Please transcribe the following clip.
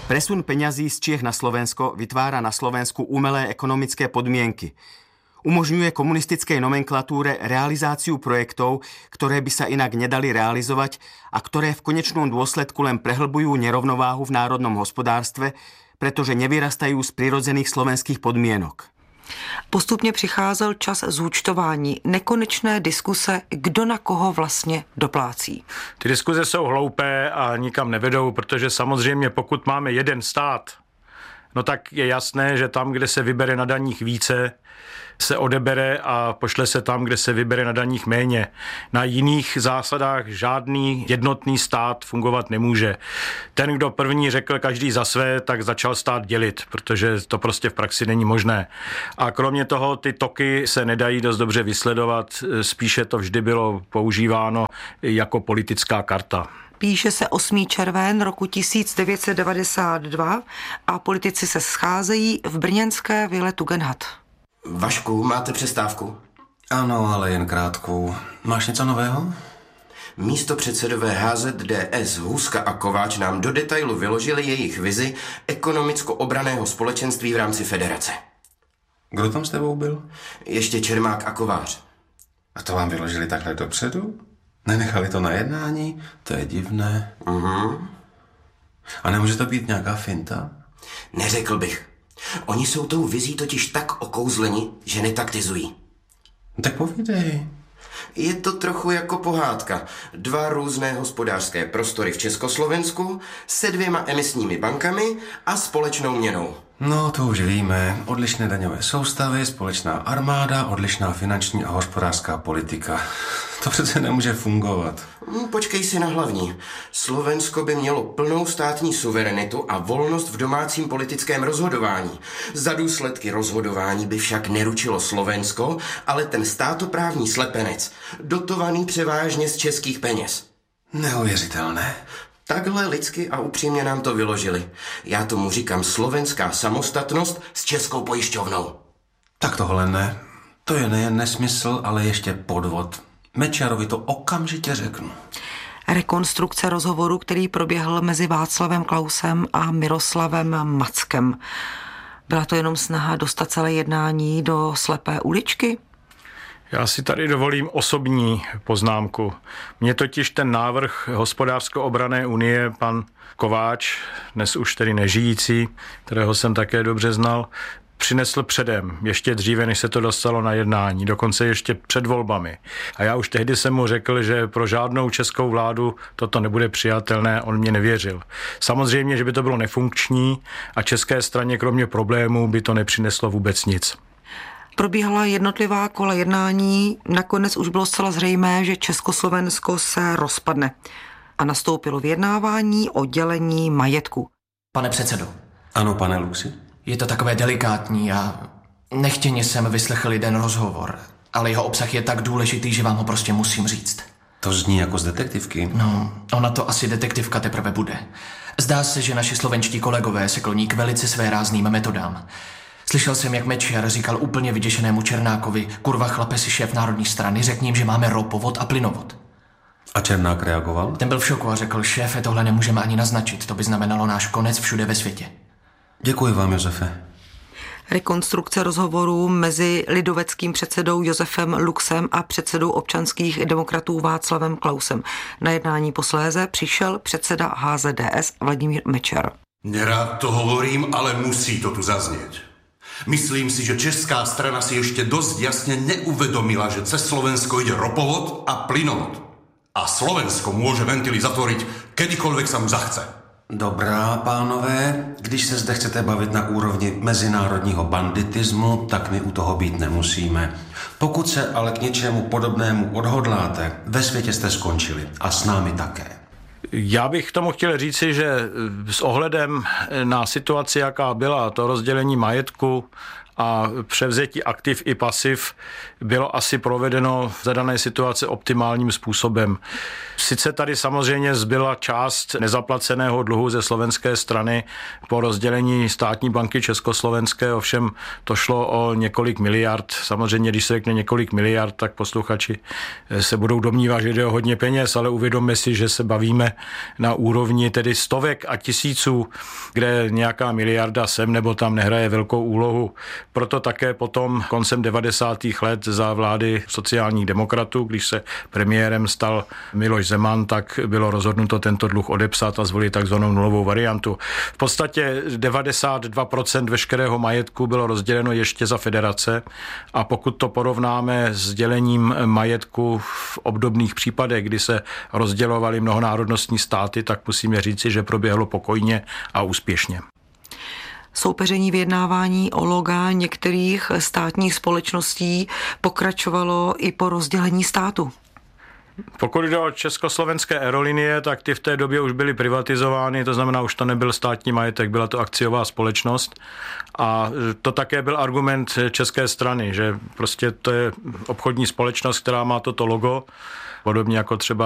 Presun peňazí z Čiech na Slovensko vytvára na Slovensku umelé ekonomické podmienky. Umožňuje komunistickej nomenklatúre realizáciu projektov, ktoré by sa inak nedali realizovať a ktoré v konečnom dôsledku len prehlbujú nerovnováhu v národnom hospodárstve, pretože nevyrastajú z prirodzených slovenských podmienok. Postupně přicházel čas zúčtování, nekonečné diskuse, kdo na koho vlastně doplácí. Ty diskuze jsou hloupé a nikam nevedou, protože samozřejmě pokud máme jeden stát, no tak je jasné, že tam, kde se vybere na daních více, se odebere a pošle se tam, kde se vybere na daních méně. Na jiných zásadách žádný jednotný stát fungovat nemůže. Ten, kdo první řekl každý za své, tak začal stát dělit, protože to prostě v praxi není možné. A kromě toho ty toky se nedají dost dobře vysledovat, spíše to vždy bylo používáno jako politická karta. Píše se 8. červen roku 1992 a politici se scházejí v brněnské vile Tugendhat. Vašku, máte přestávku? Ano, ale jen krátkou. Máš něco nového? Místopředsedové HZDS Hůzka a Kováč nám do detailu vyložili jejich vizi ekonomicko-obranného společenství v rámci federace. Kdo tam s tebou byl? Ještě Čermák a Kovář. A to vám vyložili takhle dopředu? Nenechali to na jednání? To je divné. A nemůže to být nějaká finta? Neřekl bych. Oni jsou tou vizí totiž tak okouzleni, že netaktizují. Tak povídej. Je to trochu jako pohádka. 2 různé hospodářské prostory v Československu se 2 emisními bankami a společnou měnou. No, to už víme. Odlišné daňové soustavy, společná armáda, odlišná finanční a hospodářská politika. To přece nemůže fungovat. Počkej si na hlavní. Slovensko by mělo plnou státní suverenitu a volnost v domácím politickém rozhodování. Za důsledky rozhodování by však neručilo Slovensko, ale ten státoprávní slepenec, dotovaný převážně z českých peněz. Neuvěřitelné. Takhle lidsky a upřímně nám to vyložili. Já tomu říkám slovenská samostatnost s českou pojišťovnou. Tak tohle ne. To je nejen nesmysl, ale ještě podvod. Mečiarovi to okamžitě řeknu. Rekonstrukce rozhovoru, který proběhl mezi Václavem Klausem a Miroslavem Mackem. Byla to jenom snaha dostat celé jednání do slepé uličky? Já si tady dovolím osobní poznámku. Mně totiž ten návrh hospodářsko-obranné unie pan Kováč, dnes už tedy nežijící, kterého jsem také dobře znal, přinesl předem, ještě dříve, než se to dostalo na jednání, dokonce ještě před volbami. A já už tehdy jsem mu řekl, že pro žádnou českou vládu toto nebude přijatelné, on mě nevěřil. Samozřejmě, že by to bylo nefunkční a české straně kromě problémů by to nepřineslo vůbec nic. Probíhala jednotlivá kola jednání, nakonec už bylo zcela zřejmé, že Československo se rozpadne a nastoupilo vyjednávání o dělení majetku. Pane předsedo. Ano, pane Luxi. Je to takové delikátní a nechtěně jsem vyslechl jeden rozhovor, ale jeho obsah je tak důležitý, že vám ho prostě musím říct. To zní jako z detektivky. No, ona to asi detektivka teprve bude. Zdá se, že naši slovenští kolegové se kloní k velice svérázným metodám. Slyšel jsem, jak Mečiar říkal úplně vyděšenému Černákovi: kurva chlape, si šéf národní strany, řekni jim, že máme ropovod a plynovod. A Černák reagoval? Ten byl v šoku a řekl: šéfe, tohle nemůžeme ani naznačit, to by znamenalo náš konec všude ve světě. Děkuji vám, Josefe. Rekonstrukce rozhovorů mezi lidoveckým předsedou Josefem Luxem a předsedou občanských demokratů Václavem Klausem. Na jednání posléze přišel předseda HZDS Vladimír Mečiar. Nerád to hovorím, ale musí to tu zaznieť. Myslím si, že česká strana si ešte dosť jasne neuvedomila, že cez Slovensko ide ropovod a plynovod. A Slovensko môže ventily zatvoriť, kedykoľvek sa mu zachce. Dobrá, pánové, když se zde chcete bavit na úrovni mezinárodního banditismu, tak my u toho být nemusíme. Pokud se ale k něčemu podobnému odhodláte, ve světě jste skončili a s námi také. Já bych tomu chtěl říci, že s ohledem na situaci, jaká byla, to rozdělení majetku a převzetí aktiv i pasiv bylo asi provedeno v zadané situace optimálním způsobem. Sice tady samozřejmě zbyla část nezaplaceného dluhu ze slovenské strany po rozdělení státní banky československé, ovšem to šlo o několik miliard. Samozřejmě, když se řekne několik miliard, tak posluchači se budou domnívat, že jde o hodně peněz, ale uvědomme si, že se bavíme na úrovni tedy stovek a tisíců, kde nějaká miliarda sem nebo tam nehraje velkou úlohu. Proto také potom koncem 90. let za vlády sociálních demokratů, když se premiérem stal Miloš Zeman, tak bylo rozhodnuto tento dluh odepsat a zvolit takzvanou nulovou variantu. V podstatě 92% veškerého majetku bylo rozděleno ještě za federace a pokud to porovnáme s dělením majetku v obdobných případech, kdy se rozdělovaly mnohonárodnostní státy, tak musíme říci, že proběhlo pokojně a úspěšně. Soupeření vyjednávání o loga některých státních společností pokračovalo i po rozdělení státu. Pokud jde o československé aerolinie, tak ty v té době už byly privatizovány, to znamená, už to nebyl státní majetek, byla to akciová společnost. A to také byl argument české strany, že prostě to je obchodní společnost, která má toto logo, podobně jako třeba